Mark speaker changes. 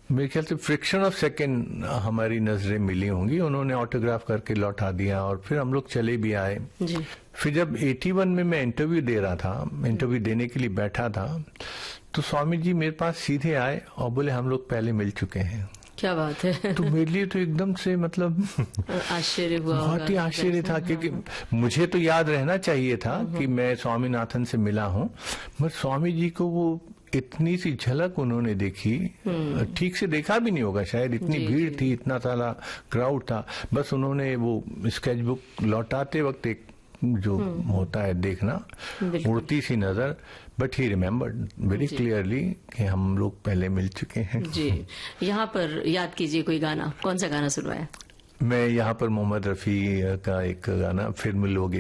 Speaker 1: मेरे ख्याल से फ्रिक्शन ऑफ सेकेंड हमारी नजरें मिली होंगी, उन्होंने ऑटोग्राफ करके लौटा दिया और फिर हम लोग चले भी आए
Speaker 2: जी।
Speaker 1: फिर जब 81 में मैं इंटरव्यू दे रहा था, इंटरव्यू देने के लिए बैठा था, तो स्वामी जी मेरे पास सीधे आए और बोले हम लोग पहले मिल चुके हैं।
Speaker 2: क्या बात है।
Speaker 1: तो मेरे लिए तो एकदम से मतलब
Speaker 2: आश्चर्य हुआ,
Speaker 1: बहुत ही आश्चर्य था, क्योंकि मुझे तो याद रहना चाहिए था कि मैं स्वामीनाथन से मिला हूँ, मगर स्वामी जी को वो इतनी सी झलक उन्होंने देखी, ठीक से देखा भी नहीं होगा शायद, इतनी भीड़ थी, इतना सारा क्राउड था, बस उन्होंने वो स्केच बुक लौटाते वक्त एक जो होता है देखना, उड़ती सी नजर, but he remembered very clearly कि हम लोग पहले मिल चुके हैं।
Speaker 2: जी। यहाँ पर याद कीजिए कोई गाना, कौन सा गाना सुनवाया?
Speaker 1: मैं यहाँ पर मोहम्मद रफी का एक गाना फिर मिलोगे